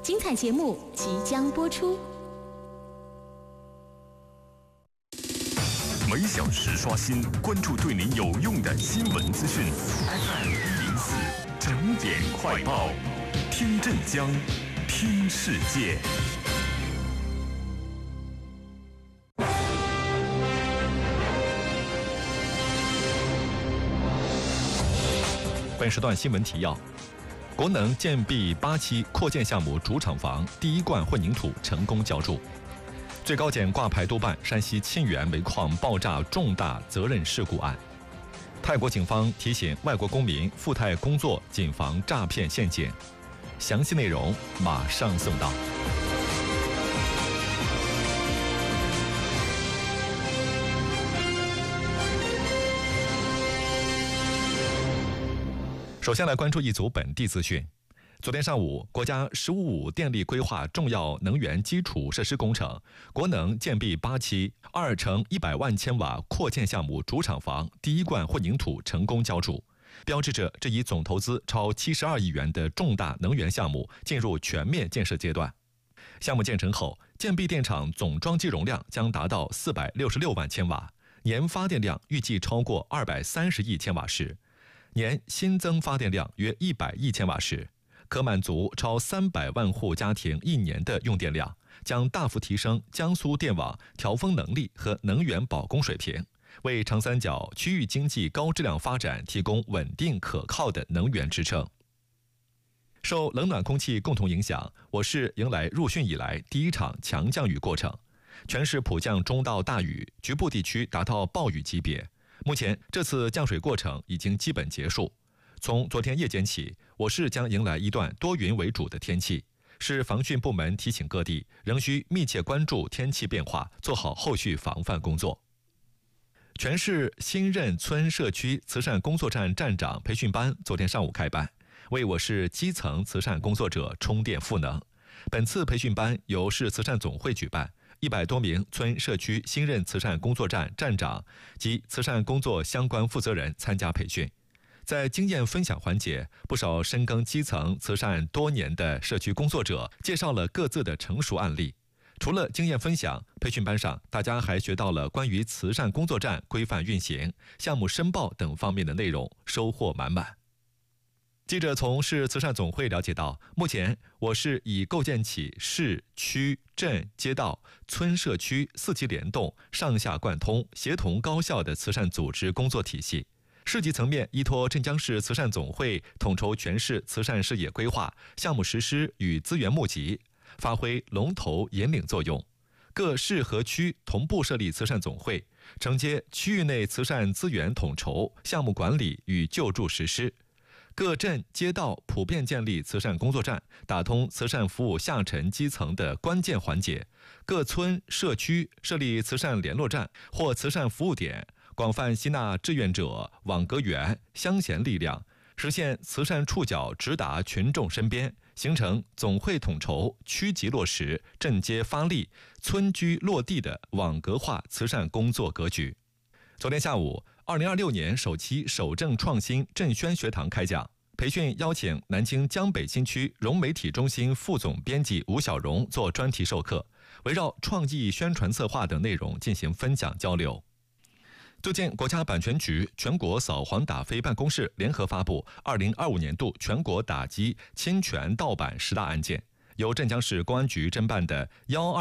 精彩节目即将播出。 每小时刷新，关注对您有用的新闻资讯。FM104整点快报，听镇江，听世界。 本时段新闻提要：国能建壁8期扩建项目主厂房第一罐混凝土成功浇筑。最高检挂牌督办山西沁源煤矿爆炸重大责任事故案。泰国警方提醒外国公民赴泰工作，谨防诈骗陷阱。详细内容马上送到。首先来关注一组本地资讯。昨天上午，国家“十五五”电力规划重要能源基础设施工程国能建壁8期2乘100万千瓦扩建项目主厂房第一罐混凝土成功浇筑，标志着这一总投资超72亿元的重大能源项目进入全面建设阶段。项目建成后，建壁电厂总装机容量将达到466万千瓦，年发电量预计超过230亿千瓦时，年新增发电量约100亿千瓦时，可满足超300万户家庭1年的用电量，将大幅提升江苏电网调峰能力和能源保供水平，为长三角区域经济高质量发展提供稳定可靠的能源支撑。受冷暖空气共同影响，我市迎来入汛以来第一场强降雨过程，全市普降中到大雨，局部地区达到暴雨级别。目前，这次降水过程已经基本结束。从昨天夜间起，我市将迎来一段多云为主的天气，市防汛部门提醒各地仍需密切关注天气变化，做好后续防范工作。全市新任村社区慈善工作站站长培训班昨天上午开办，为我市基层慈善工作者充电赋能。本次培训班由市慈善总会举办，100多名村社区新任慈善工作站站长及慈善工作相关负责人参加培训。在经验分享环节，不少深耕基层慈善多年的社区工作者介绍了各自的成熟案例。除了经验分享，培训班上大家还学到了关于慈善工作站规范运行、项目申报等方面的内容，收获满满。记者从市慈善总会了解到，目前我市已构建起市、区、镇、街道、村社区4级联动、上下贯通、协同高效的慈善组织工作体系。市级层面依托镇江市慈善总会统筹全市慈善事业规划、项目实施与资源募集，发挥龙头引领作用。各市和区同步设立慈善总会，承接区域内慈善资源统筹、项目管理与救助实施。各镇街道普遍建立慈善工作站，打通慈善服务下沉基层的关键环节。各村社区设立慈善联络站或慈善服务点，广泛吸纳志愿者、网格员、乡贤力量，实现慈善触角直达群众身边，形成总会统筹、区级落实、镇街发力、村居落地的网格化慈善工作格局。昨天下午，2026年首期守正创新镇宣学堂开讲，培训邀请南京江北新区融媒体中心副总编辑吴小荣做专题授课，围绕创意宣传策划等内容进行分享交流。最近，国家版权局全国扫黄打非办公室联合发布2025年度全国打击侵权盗版10大案件，由镇江市公安局侦办的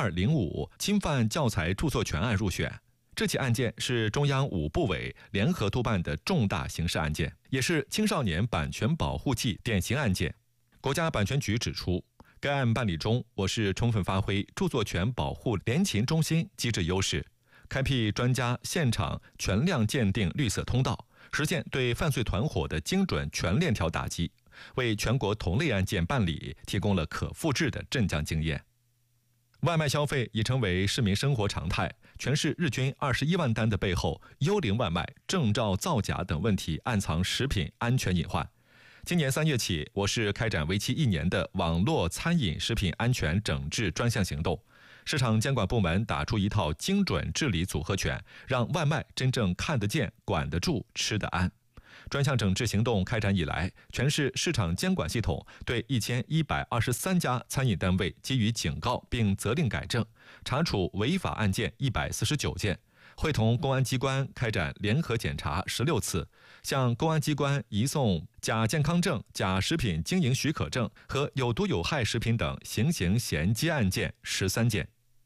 1205侵犯教材著作权案入选。这起案件是中央5部委联合督办的重大刑事案件，也是青少年版权保护季典型案件。国家版权局指出，该案办理中，我市充分发挥著作权保护联勤中心机制优势，开辟专家现场全量鉴定绿色通道，实现对犯罪团伙的精准全链条打击，为全国同类案件办理提供了可复制的镇江经验。外卖消费已成为市民生活常态，全市日均21万单的背后，幽灵外卖、证照造假等问题暗藏食品安全隐患。今年3月起，我市开展为期1年的网络餐饮食品安全整治专项行动，市场监管部门打出一套精准治理组合拳，让外卖真正看得见、管得住、吃得安。 专项整治行动开展以来，全市市场监管系统对1123家餐饮单位给予警告并责令改正，查处违法案件149件，会同公安机关开展联合检查16次，向公安机关移送假健康证、假食品经营许可证和有毒有害食品等行刑衔接案件13件。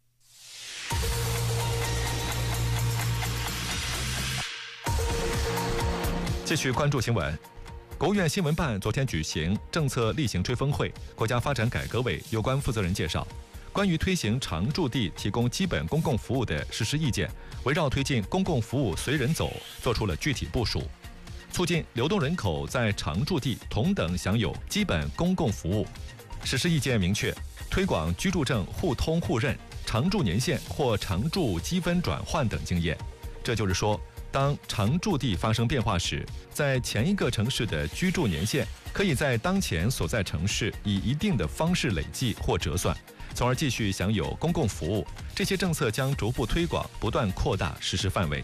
继续关注新闻。国务院新闻办昨天举行政策例行追风会，国家发展改革委有关负责人介绍，关于推行常住地提供基本公共服务的实施意见，围绕推进公共服务随人走，做出了具体部署，促进流动人口在常住地同等享有基本公共服务。实施意见明确，推广居住证互通互认、常住年限或常住积分转换等经验。这就是说，当常住地发生变化时，在前一个城市的居住年限可以在当前所在城市以一定的方式累计或折算，从而继续享有公共服务。这些政策将逐步推广，不断扩大实施范围。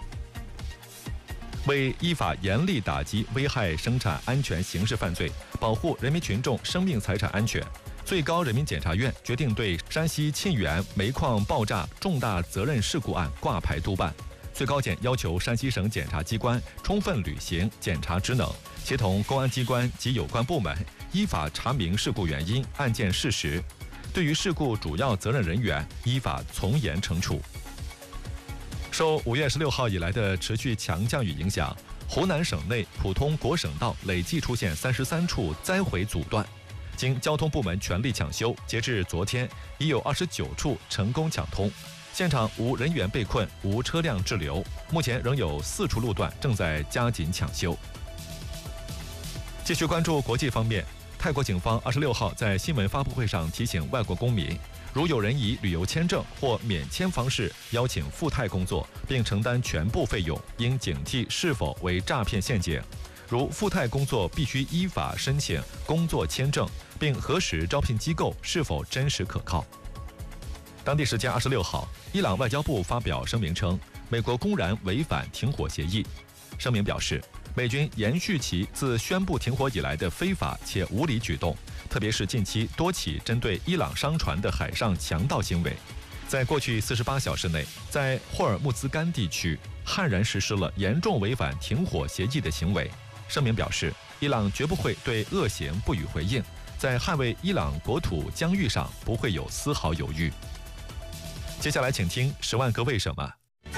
为依法严厉打击危害生产安全刑事犯罪，保护人民群众生命财产安全，最高人民检察院决定对山西沁源煤矿爆炸重大责任事故案挂牌督办。最高检要求山西省检察机关充分履行检察职能，协同公安机关及有关部门依法查明事故原因、案件事实，对于事故主要责任人员依法从严惩处。受5月16号以来的持续强降雨影响，湖南省内普通国省道累计出现33处灾毁阻断，经交通部门全力抢修，截至昨天已有29处成功抢通。现场无人员被困，无车辆滞留，目前仍有4处路段正在加紧抢修。继续关注国际方面，泰国警方26号在新闻发布会上提醒外国公民，如有人以旅游签证或免签方式邀请赴泰工作，并承担全部费用，应警惕是否为诈骗陷阱。如赴泰工作必须依法申请工作签证，并核实招聘机构是否真实可靠。当地时间26号，伊朗外交部发表声明称，美国公然违反停火协议。声明表示，美军延续其自宣布停火以来的非法且无理举动，特别是近期多起针对伊朗商船的海上强盗行为。在过去48小时内，在霍尔木兹干地区悍然实施了严重违反停火协议的行为。声明表示，伊朗绝不会对恶行不予回应，在捍卫伊朗国土疆域上不会有丝毫犹豫。接下来请听10万个为什么。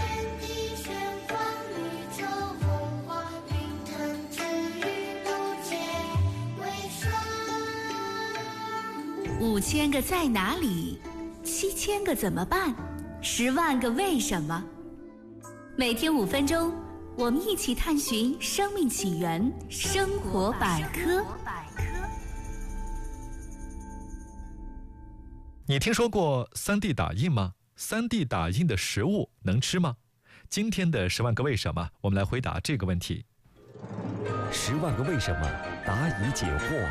5000个在哪里，7000个怎么办，10万个为什么。每天5分钟，我们一起探寻生命起源，生活百科。 你听说过3D 打印吗？3D 打印的食物能吃吗？今天的10万个为什么，我们来回答这个问题。 10万个为什么，答疑解惑。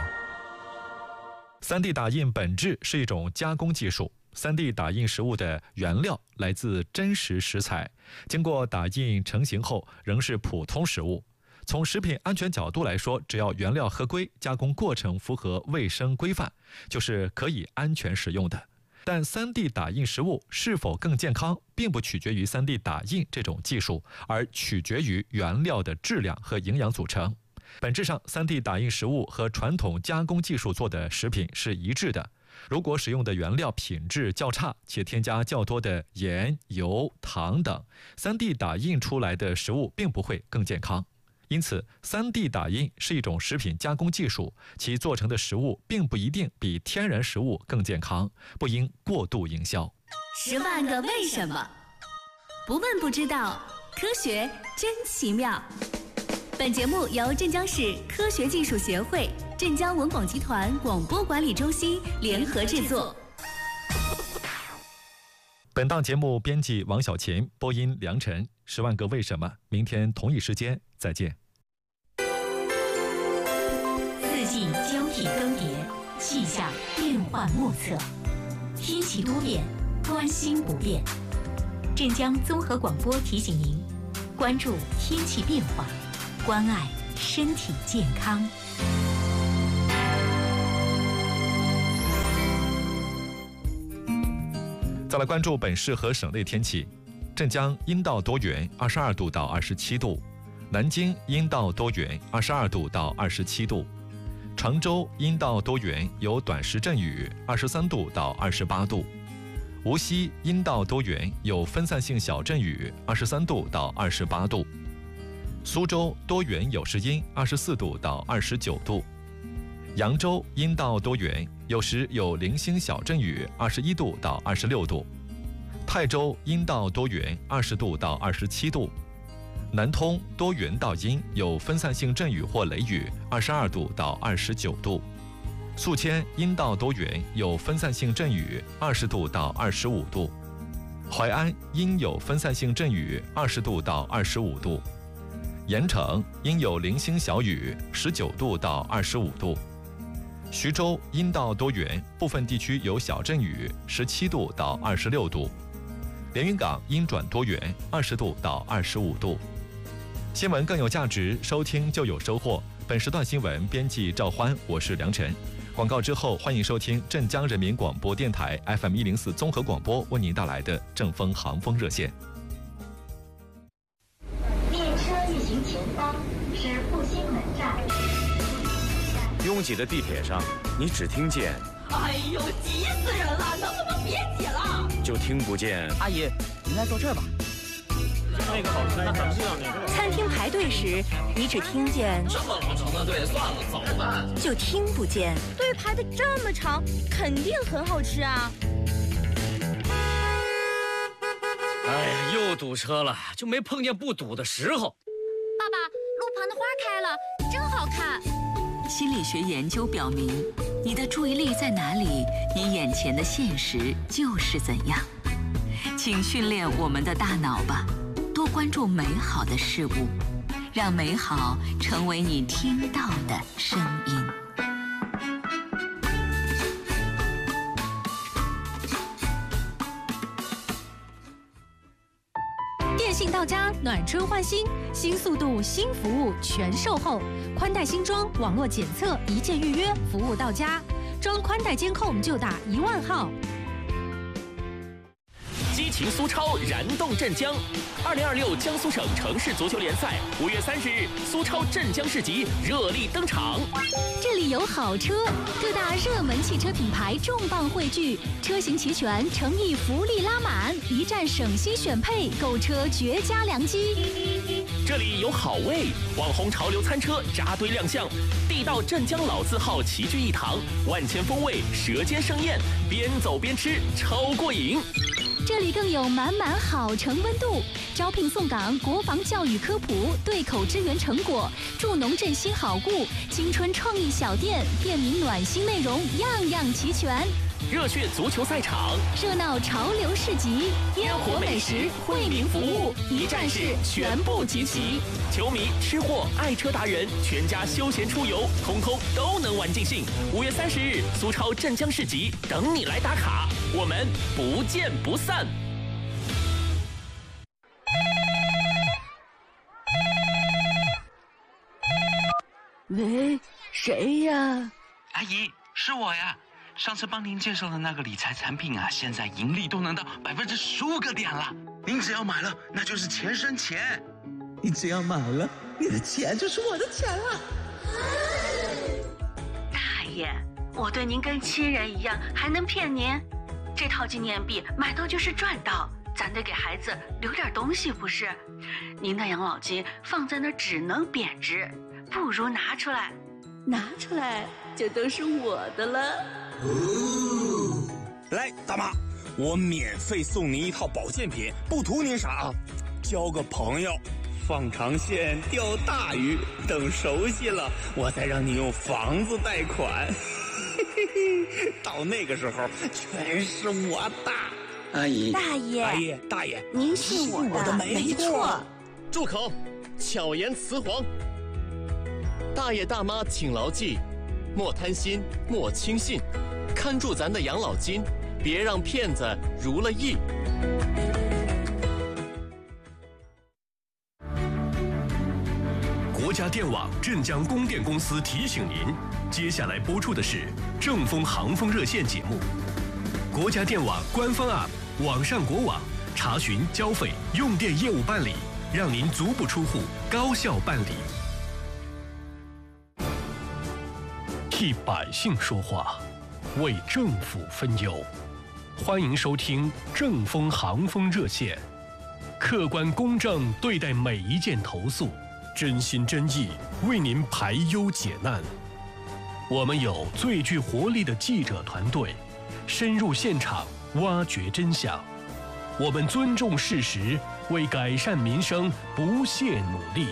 3D 打印本质是一种加工技术。3D 打印食物的原料来自真实食材，经过打印成型后仍是普通食物。从食品安全角度来说，只要原料合规，加工过程符合卫生规范，就是可以安全食用的。但 3D 打印食物是否更健康，并不取决于 3D 打印这种技术，而取决于原料的质量和营养组成。本质上 3D 打印食物和传统加工技术做的食品是一致的。如果使用的原料品质较差，且添加较多的盐、油、糖等， 3D 打印出来的食物并不会更健康。因此 3D 打印是一种食品加工技术，其做成的食物并不一定比天然食物更健康，不应过度营销。 10万个为什么，不问不知道，科学真奇妙。本节目由镇江市科学技术协会、镇江文广集团广播管理中心联合制作。 本档节目编辑王小琴，播音梁晨。10万个为什么，明天同一时间再见。 四季交替更迭，气象变幻莫测，天气多变，关心不变。镇江综合广播提醒您，关注天气变化，关爱身体健康。 再来关注本市和省内天气。镇江阴到多云，22度到27度；南京阴到多云，22度到27度；常州阴到多云，有短时阵雨，23度到28度；无锡阴到多云，有分散性小阵雨，23度到28度；苏州多云有时阴，24度到29度；扬州阴到多云，有时有零星小阵雨，21度到26度；泰州阴到多云，20度到27度；南通多云到阴，有分散性阵雨或雷雨，22度到29度；宿迁阴到多云，有分散性阵雨，20度到25度；淮安阴有分散性阵雨，20度到25度；盐城阴有零星小雨，19度到25度；徐州阴到多云，部分地区有小阵雨，17度到26度；连云港阴转多云，20度到25度。新闻更有价值，收听就有收获。本时段新闻编辑赵欢，我是梁晨。广告之后，欢迎收听镇江人民广播电台 FM104 综合广播为您带来的正风航风热线。 列车运行前方是复兴门站。 拥挤的地铁上，你只听见哎呦，急死人了！能不能别挤了？ 就听不见阿姨，您来坐这儿吧。 那个好吃，那咱们这样那个。 餐厅排队时，你只听见这么长的队，算了，走吧。 就听不见队排的这么长，肯定很好吃啊。 哎呀，又堵车了，就没碰见不堵的时候。 爸爸，路旁的花开了，真好看。 心理学研究表明，你的注意力在哪里，你眼前的现实就是怎样。请训练我们的大脑吧，多关注美好的事物，让美好成为你听到的声音。 电信到家，暖春换新，新速度、新服务全售后，宽带新装，网络检测，一键预约，服务到家。装宽带监控就打10000号。 激情苏超，燃动镇江。2026江苏省城市足球联赛5月30日，苏超镇江市集热力登场。 这里有好车，各大热门汽车品牌重磅汇聚，车型齐全，诚意福利拉满，一站省心选配，购车绝佳良机。 这里有好味，网红潮流餐车扎堆亮相，地道镇江老字号齐聚一堂，万千风味，舌尖盛宴，边走边吃，超过瘾。 这里更有满满好城温度，招聘送岗，国防教育科普，对口支援成果，助农振兴好故，青春创意小店，便民暖心内容，样样齐全。 热血足球赛场， 热闹潮流市集，烟火美食，惠民服务，一站式全部集齐。 球迷、吃货、爱车达人，全家休闲出游，通通都能玩尽兴。5月30日，苏超镇江市集等你来打卡，我们不见不散。 喂，谁呀？ 阿姨，是我呀。上次帮您介绍的那个理财产品啊，现在盈利都能到15%个点了。您只要买了，那就是钱生钱。 你只要买了，你的钱就是我的钱了。 大爷，我对您跟亲人一样，还能骗您？这套纪念币买到就是赚到，咱得给孩子留点东西不是？您的养老金放在那儿只能贬值，不如拿出来。 拿出来就都是我的了。 来，大妈，我免费送您一套保健品，不图您啥啊，交个朋友，放长线钓大鱼，等熟悉了，我再让你用房子贷款。到那个时候，全是我的。 阿姨， 大爷， 阿姨，大爷， 您是我的，没错。 住口！巧言辞黄。大爷大妈请牢记，莫贪心，莫轻信，看住咱的养老金，别让骗子如了意。 国家家电网镇江供电公司提醒您，接下来播出的是正风航风热线节目。国家电网官方 App 网上国网，查询交费用电业务办理，让您足不出户，高效办理。替百姓说话，为政府分忧。欢迎收听正风航风热线，客观公正对待每一件投诉，真心真意为您排忧解难。我们有最具活力的记者团队，深入现场挖掘真相。我们尊重事实，为改善民生不懈努力。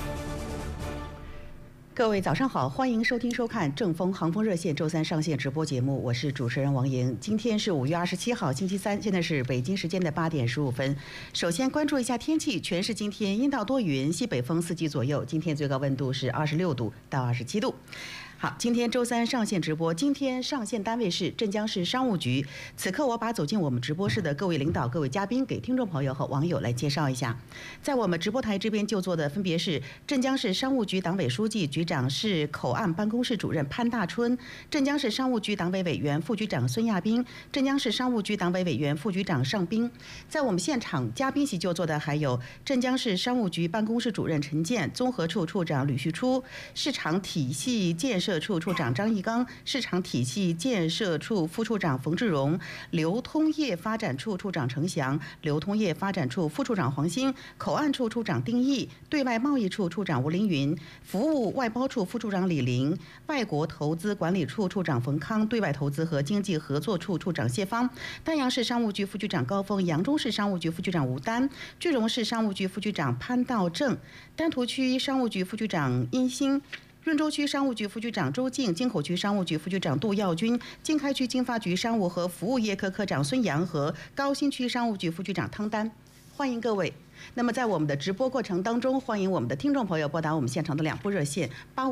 各位早上好，欢迎收听收看正风航风热线周三上线直播节目，我是主持人王莹。今天是5月27号，星期三，现在是北京时间的8点15分。首先关注一下天气，全市今天阴到多云，西北风4级左右，今天最高温度是26度到27度。好，今天周三上线直播，今天上线单位是镇江市商务局。此刻我把走进我们直播室的各位领导、各位嘉宾给听众朋友和网友来介绍一下。在我们直播台这边就座的分别是镇江市商务局党委书记、局长市口岸办公室主任潘大春，镇江市商务局党委委员、副局长孙亚斌，镇江市商务局党委委员、副局长尚斌。在我们现场嘉宾席就座的还有镇江市商务局办公室主任陈建、综合处处长吕旭初、市场体系建设处处长张义刚，市场体系建设处副处长冯志荣，流通业发展处处长程翔，流通业发展处副处长黄兴，口岸处处长丁毅，对外贸易处处长吴凌云，服务外包处副处长李玲，外国投资管理处处长冯康，对外投资和经济合作处处长谢芳，丹阳市商务局副局长高峰，扬州市商务局副局长吴丹，句容市商务局副局长潘道正，丹徒区商务局副局长殷兴，润州区商务局副局长周静，京口区商务局副局长杜耀军，经开区经发局商务和服务业科科长孙阳和高新区商务局副局长汤丹，欢迎各位。那么在我们的直播过程当中，欢迎我们的听众朋友拨打我们现场的2部热线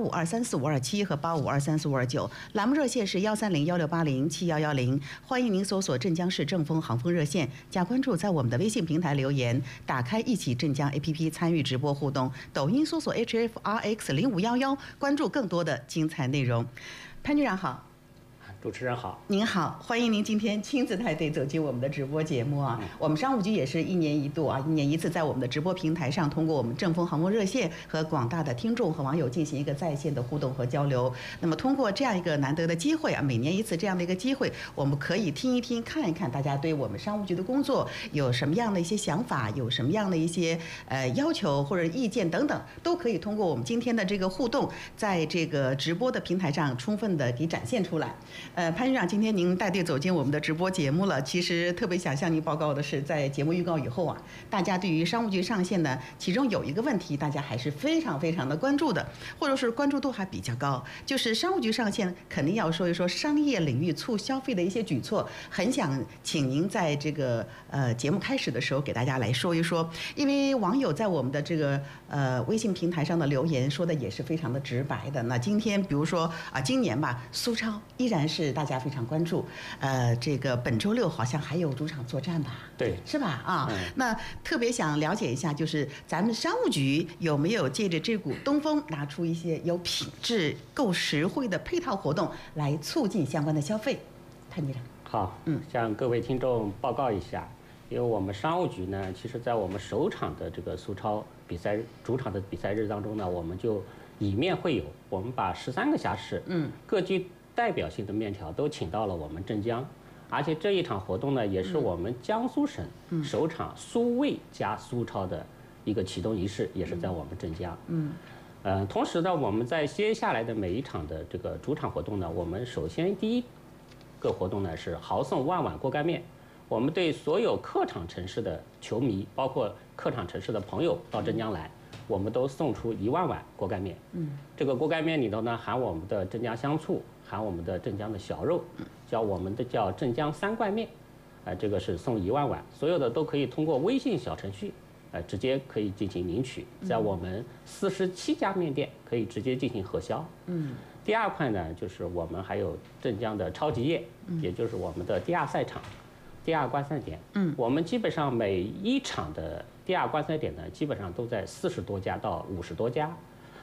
85234527和85234529，栏目热线是13016807110，欢迎您搜索镇江市正风航风热线，加关注，在我们的微信平台留言，打开一起镇江 APP 参与直播互动，抖音搜索 HFRX0511，关注更多的精彩内容。潘局长好。 主持人好， 您好，欢迎您今天亲自带队走进我们的直播节目啊！我们商务局也是1年1度啊，1年1次在我们的直播平台上，通过我们正风航风热线和广大的听众和网友进行一个在线的互动和交流。那么通过这样一个难得的机会啊，每年1次这样的一个机会，我们可以听一听、看一看大家对我们商务局的工作有什么样的一些想法，有什么样的一些要求或者意见等等，都可以通过我们今天的这个互动，在这个直播的平台上充分的给展现出来。潘局长，今天您带队走进我们的直播节目了。其实特别想向您报告的是，在节目预告以后啊，大家对于商务局上线呢，其中有一个问题，大家还是非常非常的关注的，或者是关注度还比较高，就是商务局上线肯定要说一说商业领域促消费的一些举措。很想请您在这个节目开始的时候给大家来说一说，因为网友在我们的这个微信平台上的留言说的也是非常的直白的。那今天比如说啊，今年吧，苏超依然是大家非常关注，这个本周6好像还有主场作战吧？ 对， 是吧？啊，那特别想了解一下，就是咱们商务局有没有借着这股东风，拿出一些有品质、够实惠的配套活动，来促进相关的消费？潘局长。 好，向各位听众报告一下，因为我们商务局呢，其实在我们首场的这个苏超比赛主场的比赛日当中呢，我们就以面会友，我们把13个辖市，各具代表性的面条都请到了我们镇江，而且这一场活动呢，也是我们江苏省首场苏味加苏超的一个启动仪式，也是在我们镇江。同时呢，我们在接下来的每一场的这个主场活动呢，我们首先第一个活动呢是豪送万碗锅盖面，我们对所有客场城市的球迷，包括客场城市的朋友到镇江来，我们都送出1万碗锅盖面。这个锅盖面里头呢，含我们的镇江香醋，含我们的镇江的小肉，叫我们的叫镇江3怪面，这个是送1万碗，所有的都可以通过微信小程序，直接可以进行领取，在我们47家面店可以直接进行核销。第二块呢，就是我们还有镇江的超级夜，也就是我们的第2赛场、第2观赛点。我们基本上每一场的第2观赛点呢，基本上都在40多家到50多家。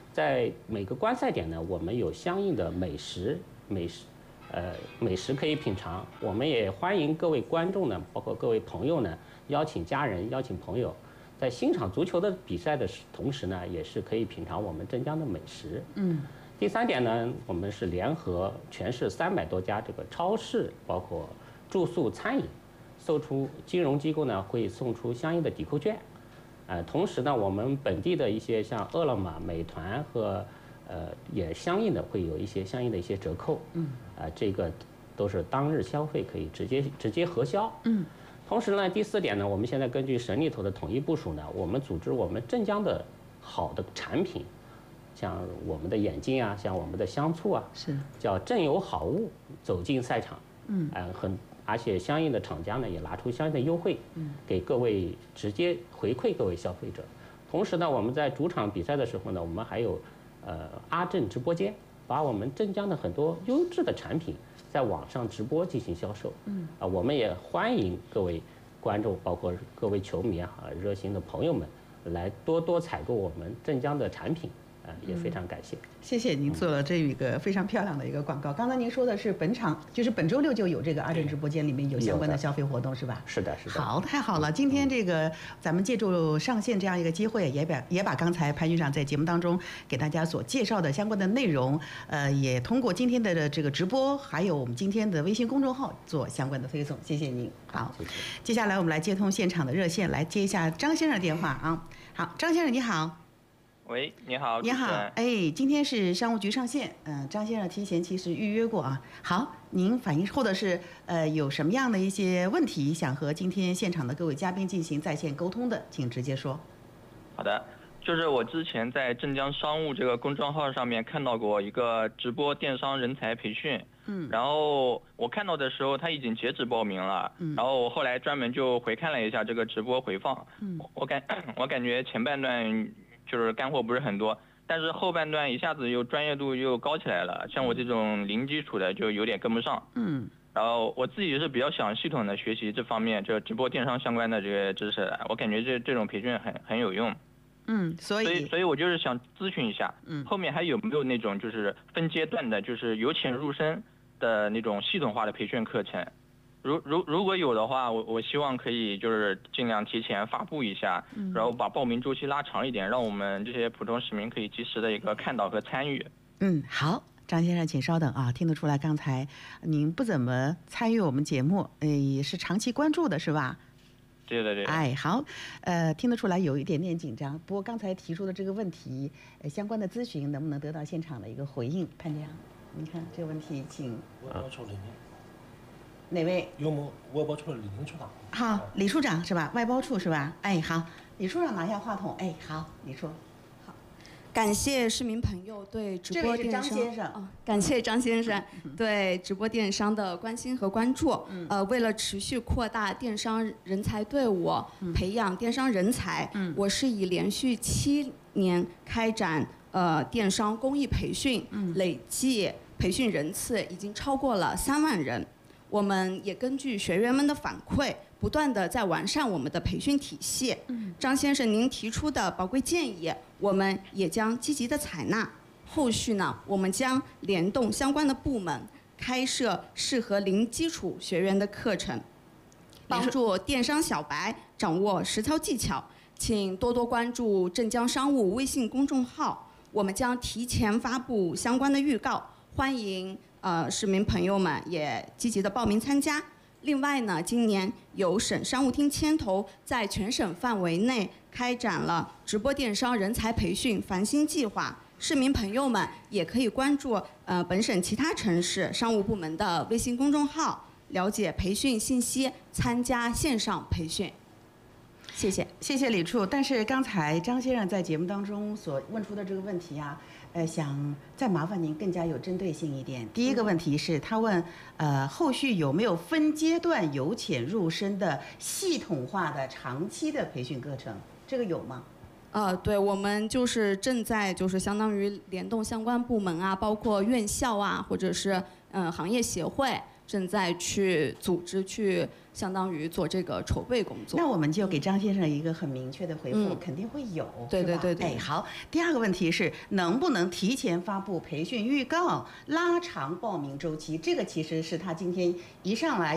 在每个观赛点呢，我们有相应的美食可以品尝。我们也欢迎各位观众呢，包括各位朋友呢，邀请家人、邀请朋友，在欣赏足球的比赛的同时呢，也是可以品尝我们镇江的美食。第3点呢，我们是联合全市300多家这个超市，包括住宿、餐饮，金融机构呢会送出相应的抵扣券。同时呢，我们本地的一些像饿了么、美团和也相应的会有一些相应的一些折扣。这个都是当日消费可以直接核销。同时呢，第4点呢，我们现在根据省里头的统一部署呢，我们组织我们镇江的好的产品，像我们的眼镜啊，像我们的香醋啊，叫镇有好物走进赛场。而且相应的厂家呢也拿出相应的优惠，给各位直接回馈各位消费者。同时呢，我们在主场比赛的时候呢，我们还有阿镇直播间，把我们镇江的很多优质的产品在网上直播进行销售。我们也欢迎各位观众，包括各位球迷啊、热心的朋友们来多多采购我们镇江的产品。也非常感谢， 谢谢您做了这一个非常漂亮的一个广告。刚才您说的是本场就是本周6就有这个阿镇直播间里面有相关的消费活动是吧？ 是的。 好，太好了！今天这个咱们借助上线这样一个机会，也把刚才潘局长在节目当中给大家所介绍的相关的内容，也通过今天的这个直播，还有我们今天的微信公众号做相关的推送。谢谢您。好，接下来我们来接通现场的热线，来接一下张先生的电话啊。好，张先生你好。 喂，你好， 你好，哎，今天是商务局上线，张先生提前其实预约过啊。好，您反映或者是有什么样的一些问题想和今天现场的各位嘉宾进行在线沟通的，请直接说。 好的，就是我之前在镇江商务这个公众号上面看到过一个直播电商人才培训，然后我看到的时候他已经截止报名了，然后我后来专门就回看了一下这个直播回放，我感觉前半段就是干货不是很多，但是后半段一下子又专业度又高起来了，像我这种零基础的就有点跟不上。然后我自己是比较想系统的学习这方面，这直播电商相关的这个知识，我感觉这种培训很有用。所以我就是想咨询一下，后面还有没有那种就是分阶段的，就是由浅入深的那种系统化的培训课程？如果有的话，我希望可以就是尽量提前发布一下，然后把报名周期拉长一点，让我们这些普通市民可以及时的一个看到和参与。 好，张先生请稍等啊，听得出来刚才您不怎么参与我们节目，也是长期关注的是吧？ 对。 哎，好，听得出来有一点点紧张，不过刚才提出的这个问题，相关的咨询能不能得到现场的一个回应？潘局长，您看这个问题，请。哪位？ 有没外包处的李处长？ 好，李处长是吧？外包处是吧？哎，好，李处长拿下话筒。哎，好，李处。 好，感谢市民朋友对直播电商。 这位是张先生。 感谢张先生对直播电商的关心和关注。为了持续扩大电商人才队伍，培养电商人才，我是以连续7年开展电商公益培训，累计培训人次已经超过了3万人。我们也根据学员们的反馈，不断地在完善我们的培训体系。张先生您提出的宝贵建议，我们也将积极的采纳。后续呢，我们将联动相关的部门，开设适合零基础学员的课程，帮助电商小白掌握实操技巧。请多多关注镇江商务微信公众号，我们将提前发布相关的预告，欢迎市民朋友们也积极的报名参加。另外呢，今年由省商务厅牵头，在全省范围内开展了直播电商人才培训繁星计划。市民朋友们也可以关注本省其他城市商务部门的微信公众号，了解培训信息，参加线上培训。谢谢， 谢谢李处。但是刚才张先生在节目当中所问出的这个问题啊，想再麻烦您更加有针对性一点。第一个问题是他问，后续有没有分阶段由浅入深的系统化的长期的培训课程？这个有吗？ 对，我们就是正在相当于联动相关部门啊，包括院校啊，或者是行业协会。 正在去组织去相当于做这个筹备工作。 那我们就给张先生一个很明确的回复，肯定会有， 对对对对。 哎，好，第二个问题是能不能提前发布培训预告，拉长报名周期？这个其实是他今天一上来